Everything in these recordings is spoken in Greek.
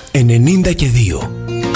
92.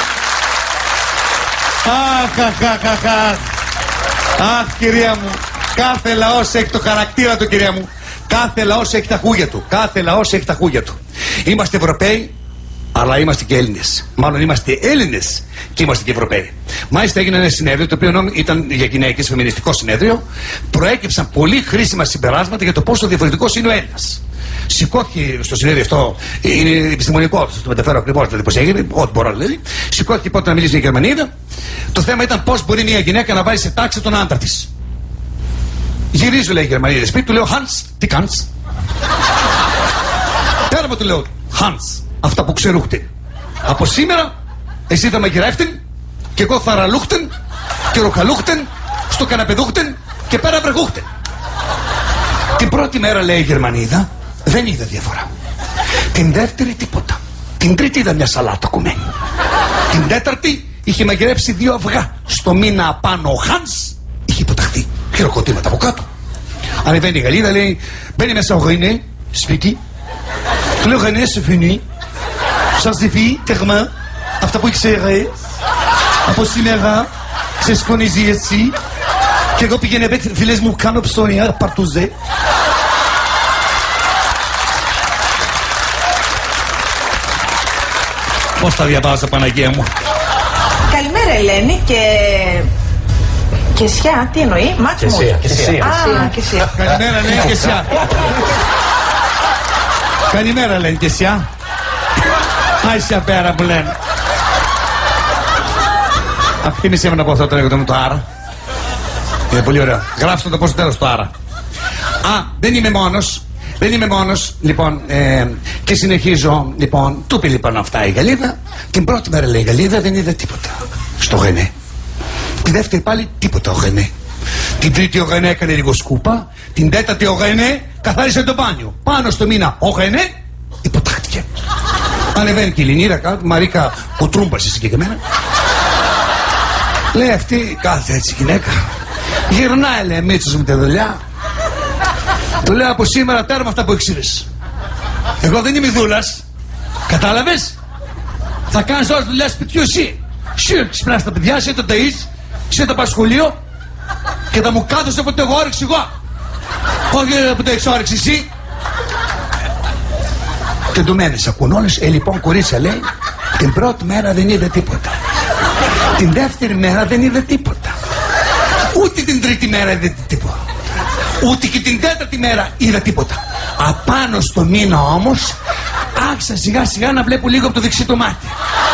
Αχ, κυρία μου. Κάθε λαός έχει το χαρακτήρα του, κυρία μου. Κάθε λαός έχει τα χούγια του. Κάθε λαός έχει τα χούγια του. Είμαστε Ευρωπαίοι, αλλά είμαστε και Έλληνες. Μάλλον είμαστε Έλληνες και είμαστε και Ευρωπαίοι. Μάλιστα έγινε ένα συνέδριο, το οποίο ήταν για γυναίκες, φεμινιστικό συνέδριο. Προέκυψαν πολύ χρήσιμα συμπεράσματα για το πόσο διαφορετικός είναι ο Έλληνας. Σηκώθηκε στο συνέδριο αυτό, είναι επιστημονικό, θα το μεταφέρω ακριβώς δηλαδή πώς έγινε, ό,τι μπορώ δηλαδή. Σηκώθηκε πότε να μιλήσει μια Γερμανίδα. Το θέμα ήταν πώς μπορεί μια γυναίκα να βάλει σε τάξη τον άντρα της. Γυρίζω, λέει η Γερμανίδα σπίτι, του λέω Hans, τι κάνεις? Τέρμα, του λέω Hans, αυτά που ξερούχτην. Από σήμερα εσύ θα μαγειρεύτην και εγώ θα ραλούχτην και ροχαλούχτην, στο καναπεδούχτην και πέρα βρεγούχτην. Την πρώτη μέρα, λέει η Γερμανίδα, δεν είδα διαφορά. Την δεύτερη τίποτα. Την τρίτη είδα μια σαλάτα κομμένη. Την τέταρτη είχε μαγειρέψει 2 αυγά. Στο μήνα απάνω ο Χάνς είχε υποταχθεί. Χειροκροτήματα από κάτω. Ανεβαίνει η Γαλλίδα, λέει, μπαίνει μέσα ο Ρενέ, σπίτι. Του λέω Ρενέ, c'est fini. Ça suffit, termin. Αυτά που ήξερε. Από σήμερα, c'est ce qu'on est ici. Και εγώ πήγαινε με φίλες μου, κάνω ψώνια, παρτούζε. Πώς θα διαβάζω, Παναγία μου? Καλημέρα, Ελένη. Και σιά, τι εννοεί? Μάτσο μου. Και σιά. Καλημέρα, Ελένη, και σιά. Καλημέρα, Ελένη, και σιά. Άισια πέρα που λένε. Αφήνεσαι με να πω αυτό το λέγοντα μου το άρα. Είναι πολύ ωραίο. Γράψτε το πω στο τέλος το άρα. Δεν είμαι μόνος. Δεν είμαι μόνος. Λοιπόν, και συνεχίζω. Λοιπόν, του πει λοιπόν αυτά η Γαλλίδα. Την πρώτη μέρα, λέει η Γαλλίδα, δεν είδε τίποτα στο Ρενέ. Τη δεύτερη πάλι τίποτα ο Ρενέ. Την τρίτη ο Ρενέ έκανε λίγο σκούπα. Την τέταρτη ο Ρενέ καθάρισε το μπάνιο. Πάνω στο μήνα ο Ρενέ υποτάχτηκε. Ανεβαίνει και η Ελληνίδα κάτω, Μαρίκα Κουτρούμπαση συγκεκριμένα. Λέει αυτή, κάθε έτσι γυναίκα. Γυρνάει, λέει, Μίτσος με τη δουλειά. Του λέω από σήμερα τέρμα αυτά που εξήρες. Εγώ δεν είμαι δούλας. Κατάλαβες? Θα κάνεις όλες δουλειά σπιτιού εσύ. Εσύ ξυπνάς τα παιδιά, εσύ το ταΐς, εσύ το πας σχολείο και θα μου κάθεσαι από το εγώ όρεξη εγώ. Όχι από το έχεις όρεξη εσύ. Και του μένες, ακούν όλες. Λοιπόν, κορίτσια, λέει, την πρώτη μέρα δεν είδε τίποτα. Την δεύτερη μέρα δεν είδε τίποτα. Ούτε την τρίτη μέρα είδε τίποτα. Ούτε και την τέταρτη μέρα είδα τίποτα. Απάνω στο μήνα όμως άρχισα σιγά σιγά να βλέπω λίγο από το δεξί το μάτι.